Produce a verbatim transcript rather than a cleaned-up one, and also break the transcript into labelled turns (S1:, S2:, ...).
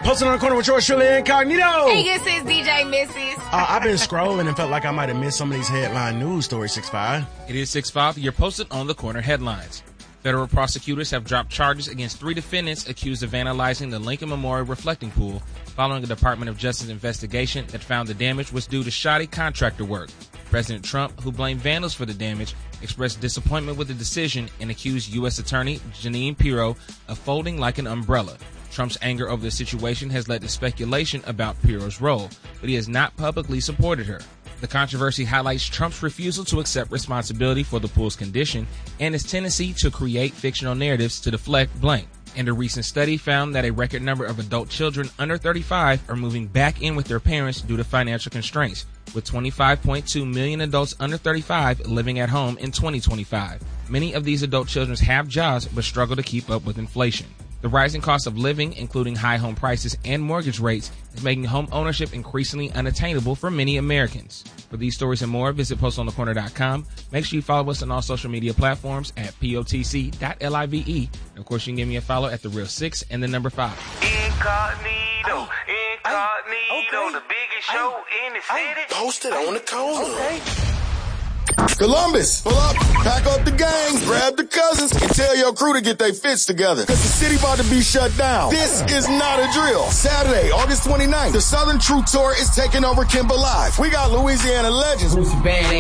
S1: Posting on the corner with yours truly, Incognito.
S2: Hey, this is D J Missus.
S1: Uh, I've been scrolling and felt like I might have missed some of these headline news stories, six five.
S3: It is six five. You're posted on the corner headlines. Federal prosecutors have dropped charges against three defendants accused of vandalizing the Lincoln Memorial reflecting pool following a Department of Justice investigation that found the damage was due to shoddy contractor work. President Trump, who blamed vandals for the damage, expressed disappointment with the decision and accused U S Attorney Jeanine Pirro of folding like an umbrella. Trump's anger over the situation has led to speculation about Pirro's role, but he has not publicly supported her. The controversy highlights Trump's refusal to accept responsibility for the pool's condition and his tendency to create fictional narratives to deflect blame. And a recent study found that a record number of adult children under thirty-five are moving back in with their parents due to financial constraints, with twenty-five point two million adults under thirty-five living at home in twenty twenty-five. Many of these adult children have jobs but struggle to keep up with inflation. The rising cost of living, including high home prices and mortgage rates, is making home ownership increasingly unattainable for many Americans. For these stories and more, visit post on the corner dot com. Make sure you follow us on all social media platforms at P O T C dot live. And of course, you can give me a follow at The Real Six and the number five.
S4: Incognito, Incognito, the biggest show in the city.
S5: Posted on the corner. Okay. Columbus, pull up, pack up the gang, grab the cousins, and tell your crew to get their fits together. Cause the city about to be shut down. This is not a drill. Saturday, August twenty-ninth, the Southern True Tour is taking over Kimber Live. We got Louisiana legends.